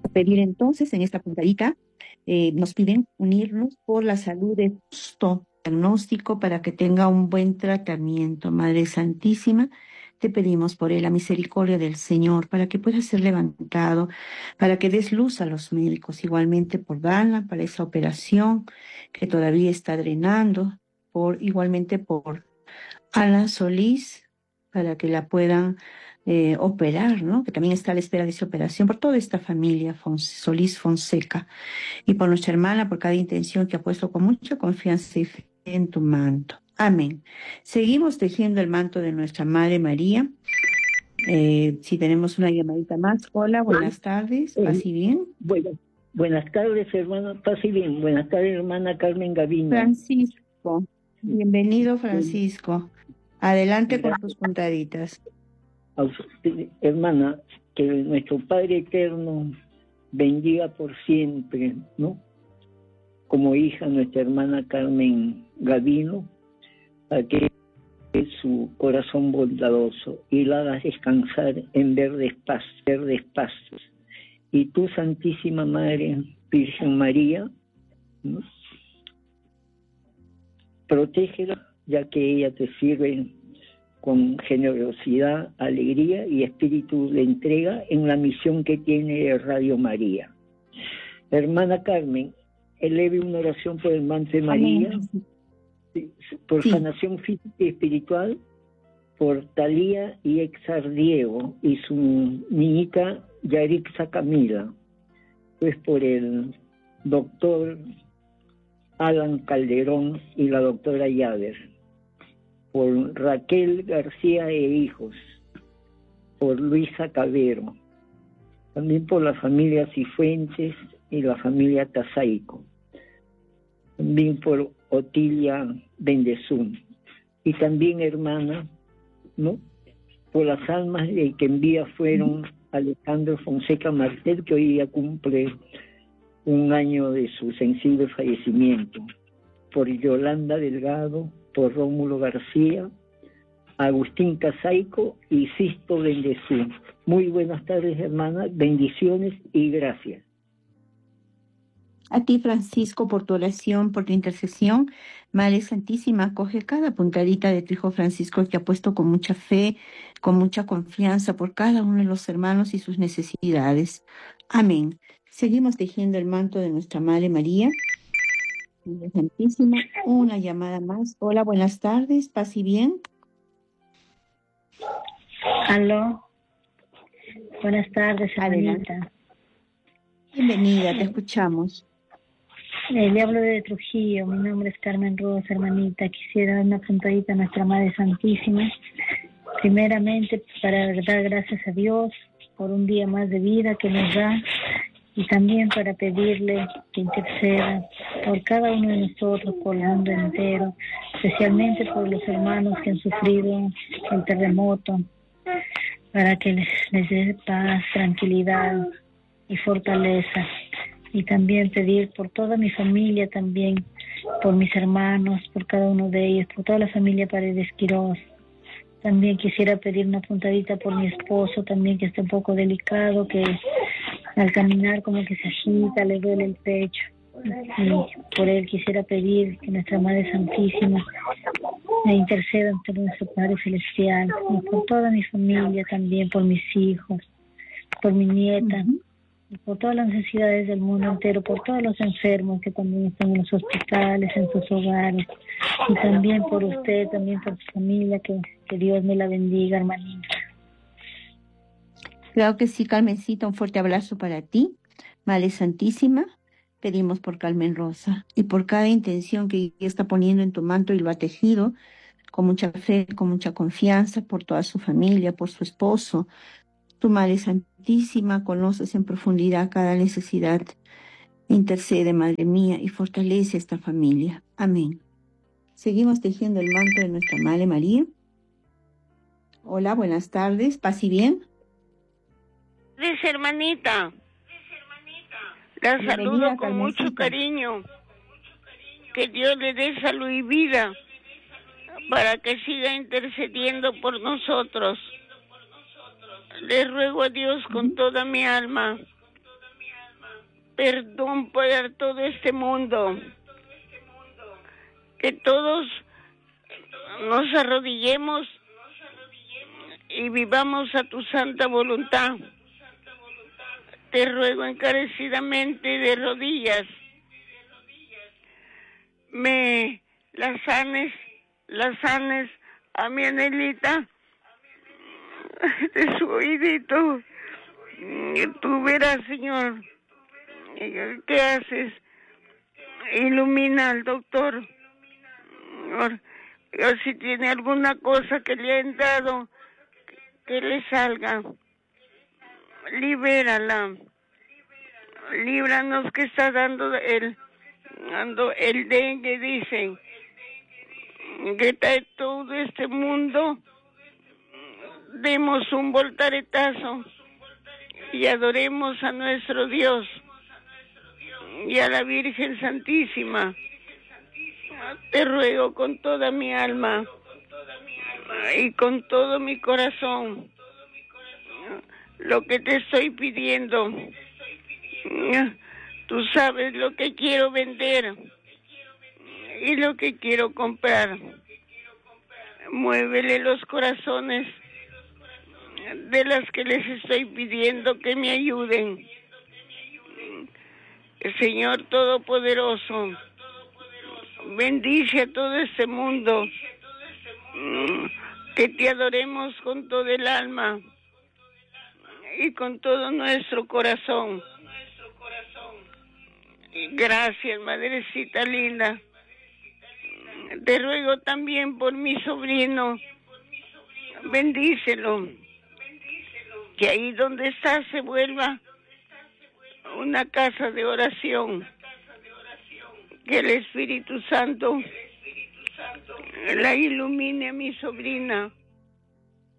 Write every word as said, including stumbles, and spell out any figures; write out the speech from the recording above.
Pedir entonces en esta puntadita, eh, nos piden unirnos por la salud de justo diagnóstico para que tenga un buen tratamiento. Madre Santísima, te pedimos por él la misericordia del Señor para que pueda ser levantado, para que des luz a los médicos, igualmente por Dana, para esa operación que todavía está drenando, por igualmente por Ana Solís, para que la puedan eh, operar, ¿no? Que también está a la espera de esa operación, por toda esta familia Fon- Solís Fonseca, y por nuestra hermana, por cada intención que ha puesto con mucha confianza y fe en tu manto. Amén. Seguimos tejiendo el manto de nuestra Madre María. Eh, si tenemos una llamadita más. Hola, buenas tardes. Eh, ¿Paz y bien? bueno, buenas tardes, hermana Paz y bien. Buenas tardes, hermana Carmen Gavino. Francisco. Bienvenido, Eh, Francisco. Adelante con tus gracias puntaditas. a usted, hermana, que nuestro Padre Eterno bendiga por siempre, ¿no? Como hija, nuestra hermana Carmen Gavino, para que su corazón bondadoso y la hagas descansar en verdes pastos, verdes pastos. Y tú, Santísima Madre, Virgen María, ¿no? Protégela, ya que ella te sirve con generosidad, alegría y espíritu de entrega en la misión que tiene Radio María. Hermana Carmen, eleve una oración por el manto de María, Amén. por Sí. sanación física y espiritual, por Talía y Exar Diego y su niñita Yarixa Camila, pues por el doctor Alan Calderón y la doctora Yader, por Raquel García e hijos, por Luisa Cabero, también por la familia Cifuentes y la familia Tasaico, también por Otilia Bendezún, y también, hermana, ¿no?, por las almas de que envía fueron Alejandro Fonseca Martel, que hoy día cumple un año de su sensible fallecimiento, por Yolanda Delgado, por Rómulo García, Agustín Casaico y Sisto Bendezú. Muy buenas tardes, hermana, bendiciones y gracias. A ti, Francisco, por tu oración, por tu intercesión. Madre Santísima, coge cada puntadita de tu hijo Francisco que ha puesto con mucha fe, con mucha confianza por cada uno de los hermanos y sus necesidades. Amén. Seguimos tejiendo el manto de nuestra Madre María. Madre Santísima, una llamada más. Hola, buenas tardes, paz y bien. Aló, buenas tardes, Adelante. hermanita. Bienvenida, te escuchamos. Eh, le hablo de Trujillo, mi nombre es Carmen Rosa, hermanita. Quisiera dar una puntadita a nuestra Madre Santísima. Primeramente, para dar gracias a Dios por un día más de vida que nos da, y también para pedirle que interceda por cada uno de nosotros, por el mundo entero, especialmente por los hermanos que han sufrido el terremoto, para que les, les dé paz, tranquilidad y fortaleza. Y también pedir por toda mi familia también, por mis hermanos, por cada uno de ellos, por toda la familia Paredes Quirós. También quisiera pedir una puntadita por mi esposo también, que está un poco delicado, que al caminar como que se agita, le duele el pecho. Y por él quisiera pedir que nuestra Madre Santísima me interceda ante nuestro Padre Celestial, y por toda mi familia también, por mis hijos, por mi nieta, Uh-huh. y por todas las necesidades del mundo entero, por todos los enfermos que también están en los hospitales, en sus hogares, y también por usted, también por su familia, que, que Dios me la bendiga, hermanita. Claro que sí, Carmencita, un fuerte abrazo para ti. Madre Santísima, pedimos por Carmen Rosa y por cada intención que ella está poniendo en tu manto y lo ha tejido con mucha fe, con mucha confianza, por toda su familia, por su esposo. Tu Madre Santísima, conoces en profundidad cada necesidad. Intercede, Madre mía, y fortalece esta familia. Amén. Seguimos tejiendo el manto de nuestra Madre María. Hola, buenas tardes. ¿Paz y bien? Es hermanita. La Bienvenida, saludo con mucho Carmencita. cariño. Que Dios le dé salud y vida para que siga intercediendo por nosotros. Le ruego a Dios con toda mi alma perdón para todo este mundo. Que todos nos arrodillemos y vivamos a tu santa voluntad. Te ruego encarecidamente de rodillas, me las sanes, las sanes a mi Anelita de su oídito. Tú verás, Señor, ¿qué haces? Ilumina al doctor. O si tiene alguna cosa que le han dado, que le salga. Libérala. Líbranos que está dando el, dando el dengue, dicen. Que está en todo este mundo. Demos un voltaretazo y adoremos a nuestro Dios y a la Virgen Santísima. Te ruego con toda mi alma y con todo mi corazón lo que te estoy pidiendo. Tú sabes lo que quiero vender y lo que quiero comprar. Muévele los corazones de las que les estoy pidiendo que me ayuden. Señor Todopoderoso, bendice a todo este mundo, que te adoremos con todo el alma y con todo nuestro corazón. Gracias, Madrecita linda. Te ruego también por mi sobrino, bendícelo, que ahí donde está se vuelva una casa de oración, que el Espíritu Santo la ilumine a mi sobrina